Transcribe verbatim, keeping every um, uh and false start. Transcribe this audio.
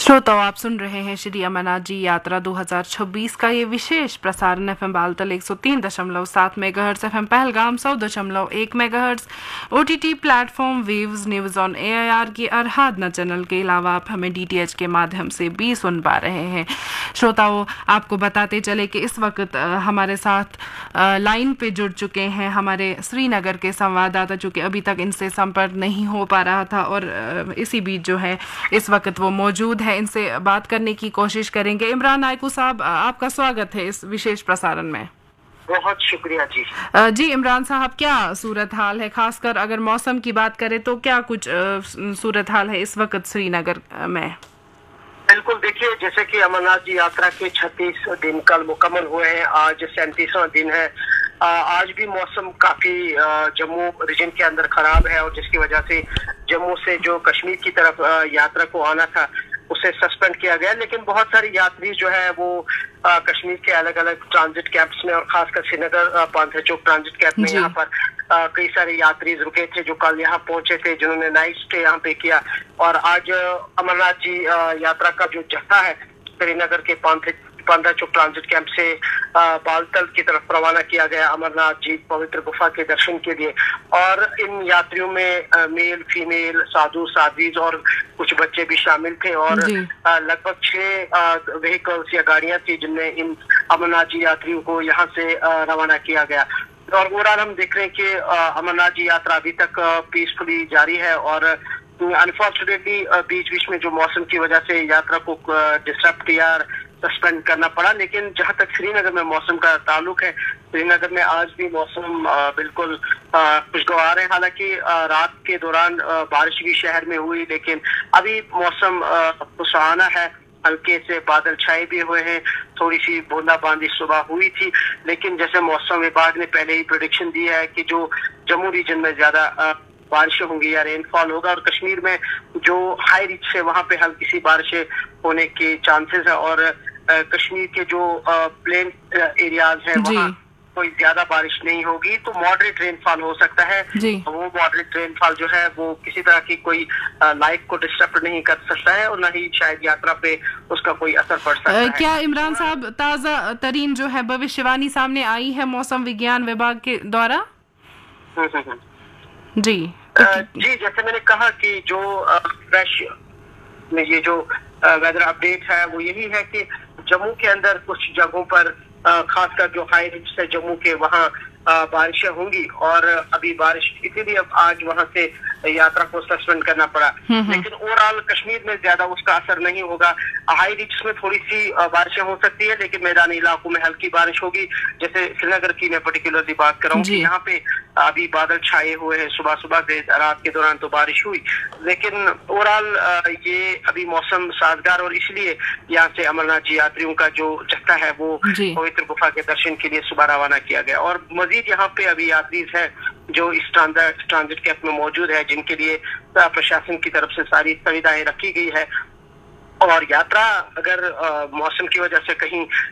श्रोताओ, आप सुन रहे हैं श्री अमरनाथ जी यात्रा दो हज़ार छब्बीस का ये विशेष प्रसारण एफएम बालतल एक सौ तीन दशमलव सात मेगाहर्ट्ज, एफएम पहलगाम सौ दशमलव एक megahertz, OTT platform waves news on AIR की अराधना चैनल के अलावा आप हमें डीटीएच के माध्यम से भी सुन पा रहे हैं। श्रोताओं, आपको बताते चले कि इस वक्त हमारे साथ लाइन पे जुड़ चुके हैं हमारे श्रीनगर के संवाददाता, चूँकि अभी तक इनसे संपर्क नहीं हो पा रहा था और इसी बीच जो है इस वक्त वो मौजूद है। इनसे बात करने की कोशिश करेंगे। इमरान नायकू साहब, आपका स्वागत है इस विशेष प्रसारण में। बहुत शुक्रिया जी। जी इमरान साहब, क्या सूरत हाल है? खासकर अगर मौसम की बात करें तो क्या कुछ सूरत हाल है इस वक्त श्रीनगर में? बिल्कुल, देखिए, जैसे कि अमरनाथ जी यात्रा के छत्तीस दिन कल मुकम्मल हुए हैं, आज सैंतीसवां दिन है। आज भी मौसम काफी जम्मू रीजन के अंदर खराब है और जिसकी वजह से जम्मू से जो कश्मीर की तरफ यात्रा को आना था उसे सस्पेंड किया गया। लेकिन बहुत सारे यात्री जो है वो आ, कश्मीर के अलग अलग ट्रांजिट कैंप्स में और खासकर श्रीनगर पांथरा चौक ट्रांजिट कैंप में यहाँ पर आ, कई सारे यात्री रुके थे जो कल यहाँ पहुंचे थे, जिन्होंने नाइट स्टे यहाँ पे किया। और आज अमरनाथ जी आ, यात्रा का जो जत्था है श्रीनगर के पांथरा पांथरा चौक ट्रांजिट कैंप से बालतल की तरफ रवाना किया गया अमरनाथ जी पवित्र गुफा के दर्शन के लिए। और इन यात्रियों में आ, मेल फीमेल साधु साध्वीज और कुछ बच्चे भी शामिल थे और लगभग छह व्हीकल्स या गाड़ियां थी जिनमें इन अमरनाथ जी यात्रियों को यहाँ से रवाना किया गया। और ओवरऑल हम देख रहे हैं कि अमरनाथ जी यात्रा अभी तक पीसफुली जारी है और अनफॉर्चुनेटली बीच बीच में जो मौसम की वजह से यात्रा को डिस्टर्ब या सस्पेंड करना पड़ा। लेकिन जहां तक श्रीनगर में मौसम का ताल्लुक है, श्रीनगर में आज भी मौसम बिल्कुल खुशगवार है। हालांकि रात के दौरान बारिश भी शहर में हुई, लेकिन अभी मौसम सुहाना है। हल्के से बादल छाए भी हुए हैं, थोड़ी सी बूंदाबांदी सुबह हुई थी। लेकिन जैसे मौसम विभाग ने पहले ही प्रेडिक्शन दी है कि जो जम्मू रीजन में ज्यादा बारिशें होंगी या रेनफॉल होगा और कश्मीर में जो हाई रिच है वहां पे हल्की सी बारिशें होने के चांसेस है। और कश्मीर के जो प्लेन एरियाज है वहाँ कोई ज्यादा बारिश नहीं होगी, तो मॉडरेट रेनफॉल हो सकता है। वो मॉडरेट रेनफॉल जो है वो किसी तरह की कोई लाइफ को डिस्टर्ब नहीं कर सकता है और न ही शायद यात्रा पे उसका कोई असर पड़ सकता है। क्या इमरान साहब, ताजा तरीन जो है भविष्यवाणी सामने आई है मौसम विज्ञान विभाग के द्वारा? जी जी, जैसे मैंने कहा कि जो फ्रेश में ये जो वेदर अपडेट है वो यही है कि जम्मू के अंदर कुछ जगहों पर खासकर जो हाई रिच है जम्मू के वहाँ बारिशें होंगी और अभी बारिश इसीलिए अब आज वहां से यात्रा को सस्पेंड करना पड़ा। लेकिन ओवरऑल कश्मीर में ज्यादा उसका असर नहीं होगा। हाई रिच में थोड़ी सी बारिशें हो सकती है, लेकिन मैदानी इलाकों में हल्की बारिश होगी। जैसे श्रीनगर की मैं पर्टिकुलरली बात कर रहा हूँ, यहाँ पे अभी बादल छाए हुए हैं, सुबह सुबह से रात के दौरान तो बारिश हुई। लेकिन ओवरऑल ये अभी मौसम साजगार और इसलिए यहाँ से अमरनाथ जी यात्रियों का जो जत्था है वो पवित्र गुफा के दर्शन के लिए सुबह रवाना किया गया। और मजीद यहाँ पे अभी यात्री है जो इस ट्रांजिट कैंप में मौजूद है, जिनके लिए प्रशासन की तरफ से सारी सुविधाएं रखी गई है। और यात्रा अगर मौसम की वजह से कहीं